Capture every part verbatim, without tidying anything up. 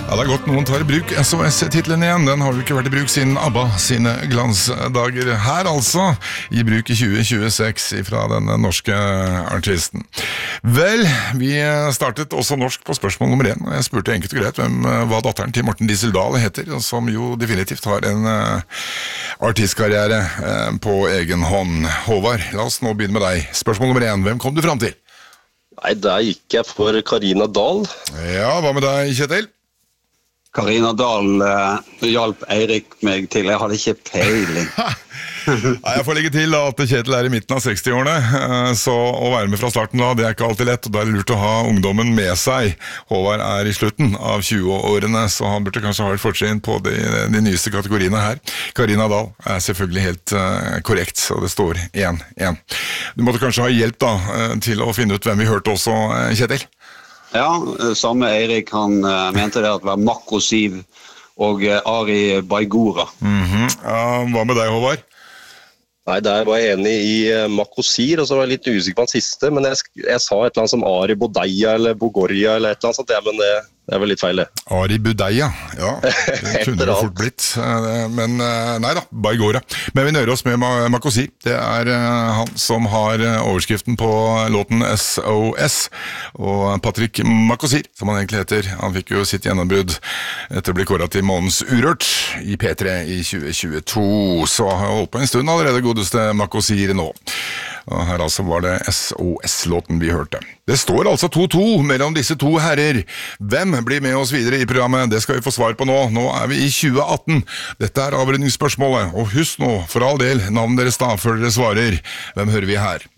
Ja, det er godt noen tar i bruk S O S-titlen igjen. Den har jo ikke vært i bruk siden ABBA sine glansdager. Her altså, i bruk i tjue tjueseks fra den norske artisten. Vel, vi startet også norsk på spørsmål nummer én, og jeg spurte enkelt og greit hvem hva datteren til Morten Dieseldal heter, som jo definitivt har en uh, artistkarriere uh, på egen hånd. Håvard, la oss nå begynne med deg. Spørsmål nummer én, hvem kom du frem til? Nei, der gikk jeg for Carina Dahl. Ja, hva med deg, Kjetil? Carina Dahl uh, hjalp Eirik meg til, jeg hadde ikke peiling. Nei, jeg får legge til da, at Kjetil er i midten av seksti-årene, så å være med fra starten da, det er ikke alltid lett, og da er det lurt å ha ungdommen med seg. Håvard er i slutten av tjue-årene, så han burde kanskje ha et fortrinn på de, de nyeste kategoriene her. Carina Dahl er selvfølgelig helt uh, korrekt, så det står én én. Du måtte kanskje ha hjelp da, til å finne ut hvem vi hørte også, Kjetil? Ja, samme Eirik, han uh, mente det at det var Makko Siv og uh, Ari Baigora. Mm-hmm. Ja, hva med deg, Håvard? Nei, der var jeg enig i uh, Makko Sir, og så var jeg litt usikker på den siste, men jeg, jeg sa et eller annet som Ari Bodeia eller Bogoria eller et eller annet sånt, ja, men det, det er vel litt feil det. Ari Bodeia, ja, det kunne det fort blitt, men nei da, Baigora. Men vi nøyer oss med Makko Sir, det er han som har overskriften på låten S O S, og Patrick Makko Sir, som han egentlig heter, han fikk jo sitt gjennombrudd etter å bli kåret til månedens Urørt i P tre i tjue tjueto, så har jeg holdt på en stund allerede godeste Makko Sir nå. Og her altså var det S O S-låten vi hørte. Det står altså to to mellom disse to herrer. Hvem blir med oss videre i programmet? Det skal vi få svar på nå. Nå er vi i tjue atten. Dette er avrundingsspørsmålet. Og husk nå, for all del, navnet deres da, før dere svarer. Hvem hører vi her?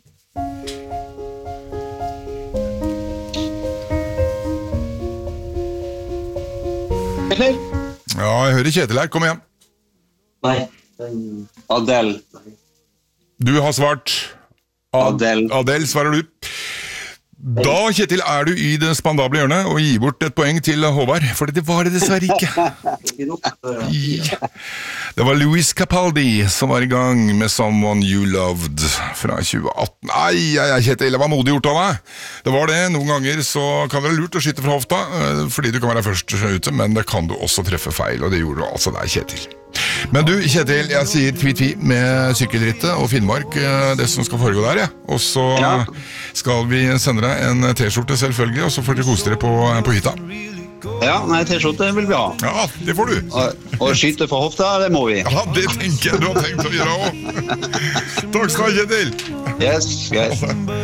Kjetil? Ja, jeg hører Kjetil her. Kom igjen. Nei. Adele. Du har svart... Adele. Adele, svarer du. Da, Kjetil, er du i det spandable hjørnet og gir bort et poeng til Håvard, for det var det dessverre ikke. Ja. Det var Louis Capaldi som var i gang med Someone You Loved fra tjue atten. Nei, nei, nei, Kjetil, det var modig gjort av deg. Det var det. Noen ganger så kan det være lurt å skyte fra hofta, fordi du kan være først ute, men det kan du også treffe feil, og det gjorde du altså der, Kjetil. Men du, Kjetil, jeg sier tvi-tvi med sykkelrittet og Finnmark, det som skal foregå der, ja. Og så ja. Skal vi sende deg en t-skjorte selvfølgelig, og så får dere kose dere på, på hytta. Ja, nei, t-skjorte vil vi ha. Ja, det får du. Og, og skyte fra hofta, det må vi. Ja, det tenker jeg du har tenkt å gjøre også. Takk skal du ha, Kjetil. Yes, yes.